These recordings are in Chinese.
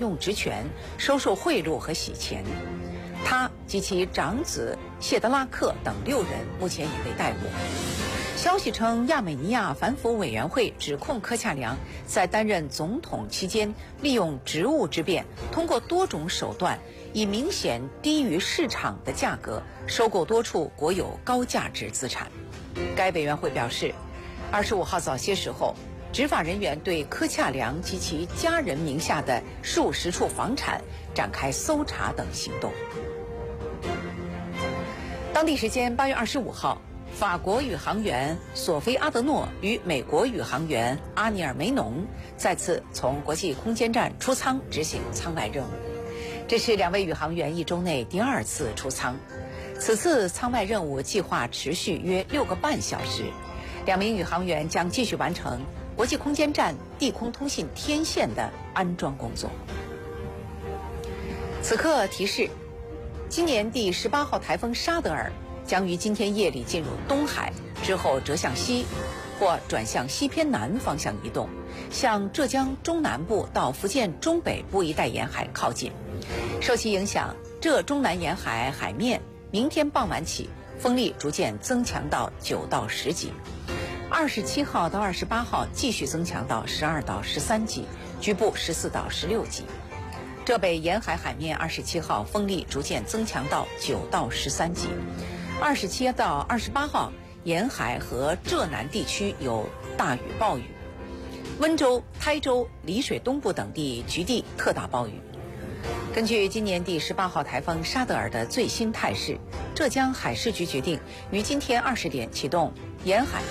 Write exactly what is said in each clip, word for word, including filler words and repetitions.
用职权、收受贿赂和洗钱。他及其长子谢德拉克等六人目前已被逮捕。消息称，亚美尼亚反腐委员会指控科恰良在担任总统期间，利用职务之便，通过多种手段，以明显低于市场的价格收购多处国有高价值资产。该委员会表示，二十五号早些时候，执法人员对科恰良及其家人名下的数十处房产展开搜查等行动。当地时间八月二十五号，法国宇航员索菲阿德诺与美国宇航员阿尼尔梅农再次从国际空间站出舱执行舱外任务。这是两位宇航员一周内第二次出舱。此次舱外任务计划持续约六个半小时，两名宇航员将继续完成国际空间站地空通信天线的安装工作。此刻提示，今年第十八号台风沙德尔将于今天夜里进入东海，之后折向西或转向西偏南方向移动，向浙江中南部到福建中北部一带沿海靠近。受其影响，浙中南沿海海面明天傍晚起风力逐渐增强到九到十级，二十七号到二十八号继续增强到十二到十三级，局部十四到十六级。浙北沿海海面二十七号风力逐渐增强到九到十三级。二十七到二十八号，沿海和浙南地区有大雨暴雨，温州、台州、丽水东部等地局地特大暴雨。根据今年第十八号台风沙德尔的最新态势，浙江海事局决定于今天二十点启动沿海。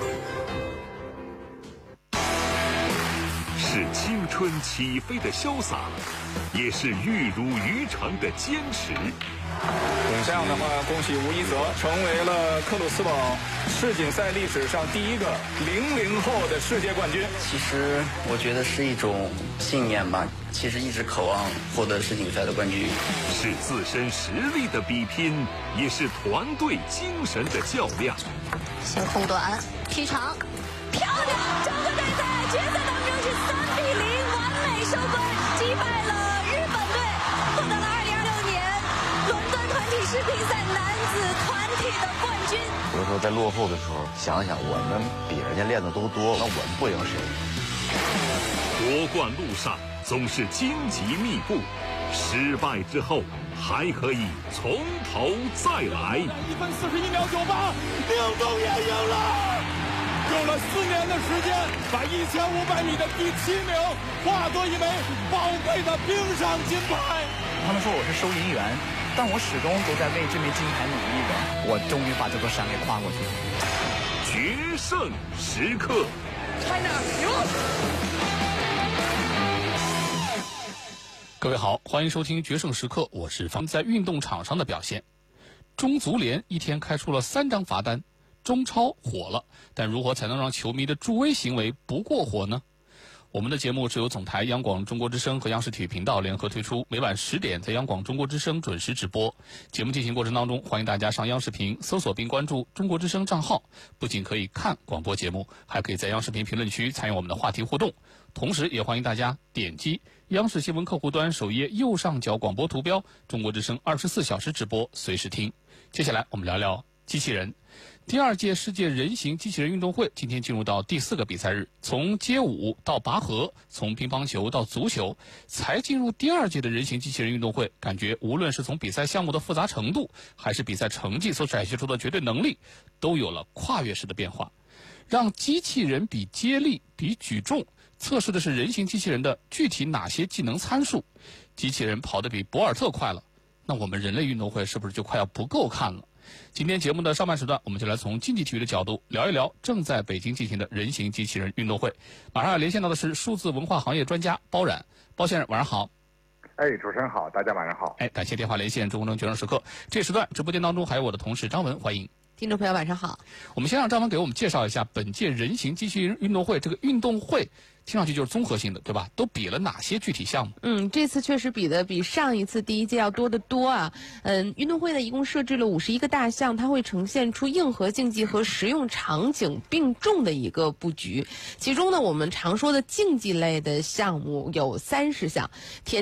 是青春起飞的潇洒，也是玉如鱼肠的坚持。 这样的话，恭喜吴一泽成为了克鲁斯堡世锦赛历史上第一个零零后的世界冠军。 其实我觉得是一种信念吧，其实一直渴望获得世锦赛的冠军。 是自身实力的比拼，也是团队精神的较量。 先空短，踢长，漂亮！整个队在决赛当中是三比零完美收官，击败了日本队，获得了二零二六年伦敦团体世乒赛男子团体的冠军。 有的时候在落后的时候，想想我们比人家练的都多，那我们不赢谁？ 夺冠路上总是荆棘密布，失败之后还可以从头再来。 一分四十一秒九八，宁东也赢了。用了四年的时间，把一千五百米的第七名化作一枚宝贵的冰上金牌。 他们说我是收银员，但我始终都在为这枚金牌努力的。我终于把这座山给跨过去了。 决胜时刻 China 赢了。 各位好，欢迎收听决胜时刻，我是方。在运动场上的表现，中足联一天开出了三张罚单。中超火了，但如何才能让球迷的助威行为不过火呢？我们的节目是由总台央广中国之声和央视体育频道联合推出，每晚十点在央广中国之声准时直播。节目进行过程当中，欢迎大家上央视频搜索并关注中国之声账号，不仅可以看广播节目，还可以在央视频评论区参与我们的话题互动。同时也欢迎大家点击央视新闻客户端首页右上角广播图标，中国之声二十四小时直播，随时听。接下来我们聊聊机器人。第二届世界人形机器人运动会今天进入到第四个比赛日，从街舞到拔河，从乒乓球到足球，才进入第二届的人形机器人运动会，感觉无论是从比赛项目的复杂程度，还是比赛成绩所展现出的绝对能力，都有了跨越式的变化。让机器人比接力、比举重，测试的是人形机器人的具体哪些技能参数。机器人跑得比博尔特快了，那我们人类运动会是不是就快要不够看了？今天节目的上半时段，我们就来从竞技体育的角度聊一聊正在北京进行的人形机器人运动会。马上要连线到的是数字文化行业专家包冉，包先生晚上好。 哎，主持人好，大家晚上好。 哎，感谢电话连线中国能决胜时刻。这时段直播间当中还有我的同事张文，欢迎。 听众朋友晚上好。 我们先让张文给我们介绍一下本届人形机器人运动会。这个运动会听上去就是综合性的，对吧？都比了哪些具体项目？ 嗯，这次确实比的比上一次第一届要多得多啊。嗯，运动会呢一共设置了五十一个大项，它会呈现出硬核竞技和实用场景并重的一个布局。其中呢，我们常说的竞技类的项目有三十项，田